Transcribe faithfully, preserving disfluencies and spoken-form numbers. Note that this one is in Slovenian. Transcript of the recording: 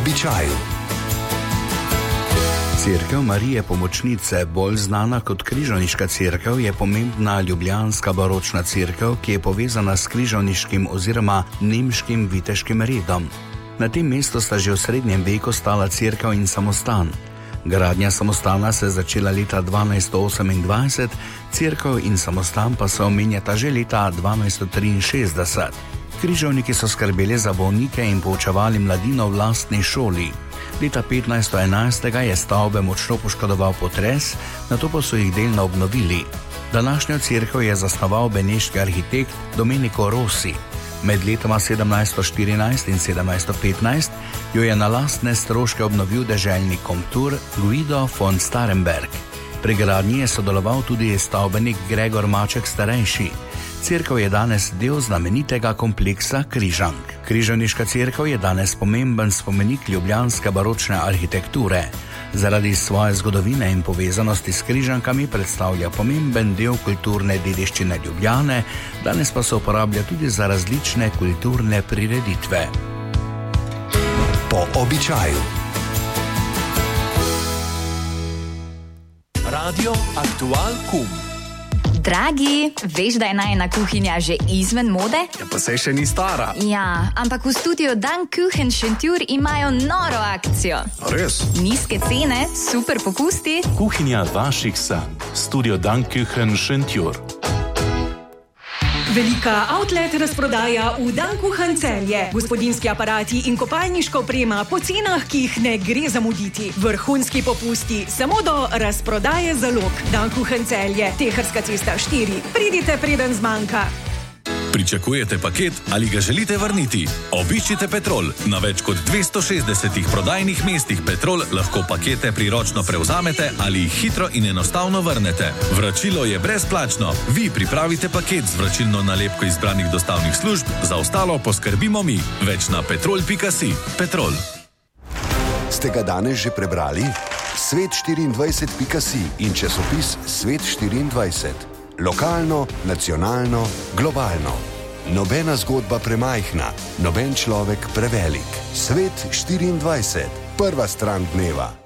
običaju. Cerkev Marije Pomočnice, bolj znana kot Križovniška cerkev, je pomembna ljubljanska baročna cerkev, ki je povezana s križovniškim oziroma nemškim viteškim redom. Na tem mestu sta že v srednjem veku stala cerkev in samostan. Gradnja samostana se je začela leta dvanajststo osemindvajset, cerkev in samostan pa se omenjata že leta dvanajststo triinšestdeset. Križovniki so skrbeli za bolnike in poučevali mladino v lastni šoli. Leta petnajststo enajst je stavbe močno poškodoval potres, nato pa so jih delno obnovili. Današnjo cerkev je zasnoval beneški arhitekt Domenico Rossi. Med letoma sedemnajststo štirinajst in sedemnajststo petnajst jo je na lastne stroške obnovil deželni komtur Guido von Staremberg. Pri gradnji je sodeloval tudi stavbenik Gregor Maček starejši. Cerkev je danes del znamenitega kompleksa Križank. Križovniška cerkev je danes pomemben spomenik ljubljanske baročne arhitekture. Zaradi svoje zgodovine in povezanosti s Križankami predstavlja pomemben del kulturne dediščine Ljubljane, danes pa se uporablja tudi za različne kulturne prireditve. Po običaju. Radio Aktual Kum. Dragi, veš, da je najina kuhinja že izven mode? Ja, pa se še ni stara. Ja, ampak v studiu Dan Kuchen Šentjur imajo noro akcijo. Res? Nizke cene, super popusti. Kuhinja vaših sanj. Studio Dan Kuchen Šentjur. Velika outlet razprodaja v Dan Kuchen Celje. Gospodinski aparati in kopalniška oprema po cenah, ki jih ne gre zamuditi. Vrhunski popusti samo do razprodaje zalog. Dan Kuchen Celje, Teharska cesta štiri. Pridite, preden zmanjka. Pričakujete paket ali ga želite vrniti? Obiščite Petrol. Na več kot dvesto šestdesetih prodajnih mestih Petrol lahko pakete priročno prevzamete ali jih hitro in enostavno vrnete. Vračilo je brezplačno. Vi pripravite paket z vračilno nalepko izbranih dostavnih služb, za ostalo poskrbimo mi. Več na petrol pika si. Petrol. Ste ga danes že prebrali? svet štiriindvajset pika si in časopis Svet štiriindvajset. Lokalno, nacionalno, globalno. Nobena zgodba premajhna, noben človek prevelik. Svet štiriindvajset. Prva stran dneva.